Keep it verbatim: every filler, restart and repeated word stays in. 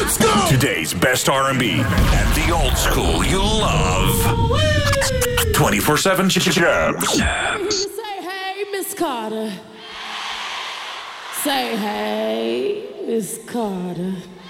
Let's go! Today's best R and B and the old school you love. twenty-four seven Jams. Say hey, Miss Carter. Say hey, Miss Carter.